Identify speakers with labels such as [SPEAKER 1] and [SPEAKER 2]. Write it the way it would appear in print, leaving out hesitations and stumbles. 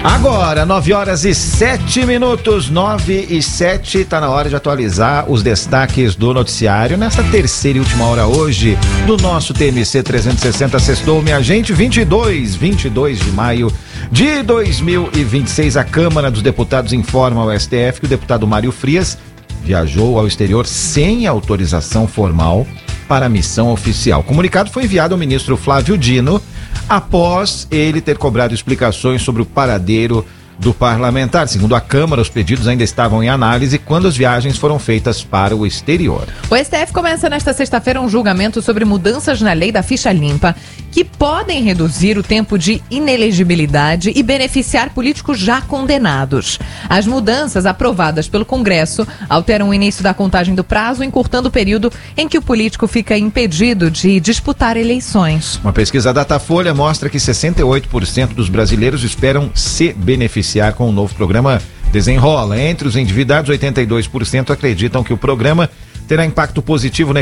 [SPEAKER 1] Agora, 9h07, 9h07, está na hora de atualizar os destaques do noticiário nessa terceira e última hora hoje do nosso TMC 360. Sextou, minha gente, 22 de maio de 2026. A Câmara dos Deputados informa ao STF que o deputado Mário Frias viajou ao exterior sem autorização formal para a missão oficial. O comunicado foi enviado ao ministro Flávio Dino após ele ter cobrado explicações sobre o paradeiro do parlamentar. Segundo a Câmara, os pedidos ainda estavam em análise quando as viagens foram feitas para o exterior.
[SPEAKER 2] O STF começa nesta sexta-feira um julgamento sobre mudanças na lei da ficha limpa que podem reduzir o tempo de inelegibilidade e beneficiar políticos já condenados. As mudanças aprovadas pelo Congresso alteram o início da contagem do prazo, encurtando o período em que o político fica impedido de disputar eleições.
[SPEAKER 1] Uma pesquisa Datafolha mostra que 68% dos brasileiros esperam se beneficiar com o novo programa Desenrola. Entre os endividados, 82% acreditam que o programa terá impacto positivo na